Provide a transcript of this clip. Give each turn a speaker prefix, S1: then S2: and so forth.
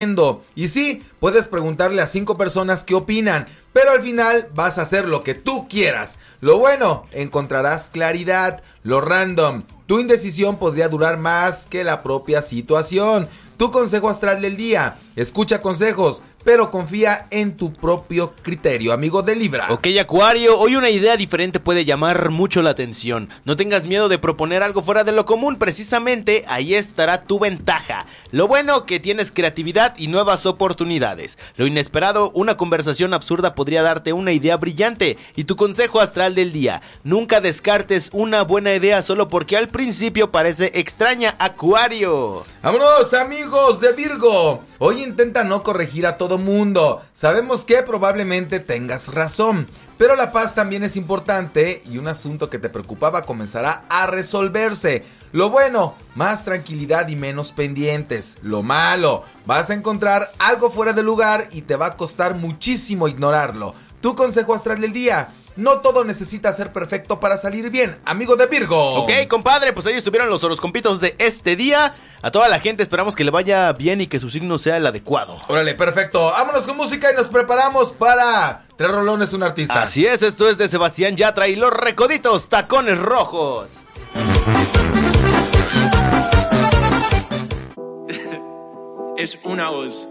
S1: Y sí, puedes preguntarle a 5 personas qué opinan, pero al final vas a hacer lo que tú quieras. Lo bueno, encontrarás claridad. Lo random, tu indecisión podría durar más que la propia situación. Tu consejo astral del día: escucha consejos, pero confía en tu propio criterio, amigo de Libra.
S2: Ok, Acuario, hoy una idea diferente puede llamar mucho la atención. No tengas miedo de proponer algo fuera de lo común, precisamente ahí estará tu ventaja. Lo bueno, que tienes creatividad y nuevas oportunidades. Lo inesperado, una conversación absurda podría darte una idea brillante. Y tu consejo astral del día: nunca descartes una buena idea solo porque al principio parece extraña, Acuario.
S1: ¡Vámonos, amigos de Virgo! Hoy intenta no corregir a todo mundo. Sabemos que probablemente tengas razón, pero la paz también es importante y un asunto que te preocupaba comenzará a resolverse. Lo bueno, más tranquilidad y menos pendientes. Lo malo, vas a encontrar algo fuera de lugar y te va a costar muchísimo ignorarlo. Tu consejo astral del día: no todo necesita ser perfecto para salir bien, amigo de Virgo.
S2: Ok, compadre, pues ahí estuvieron los horoscopitos de este día. A toda la gente esperamos que le vaya bien y que su signo sea el adecuado.
S1: Órale, perfecto. Vámonos con música y nos preparamos para 3 rolones, un artista.
S2: Así es, esto es de Sebastián Yatra y los Recoditos Tacones Rojos.
S3: Es una voz.